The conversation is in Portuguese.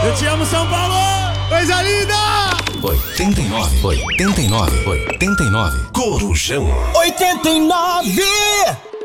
Eu te amo, São Paulo! Coisa linda! 89. Corujão. 89.